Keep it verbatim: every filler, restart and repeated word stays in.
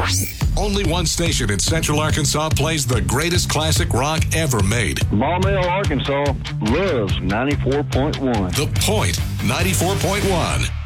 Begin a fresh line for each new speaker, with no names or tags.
Only one station in Central Arkansas plays the greatest classic rock ever made.
Maumelle, Arkansas loves ninety-four point one.
The Point, ninety-four point one.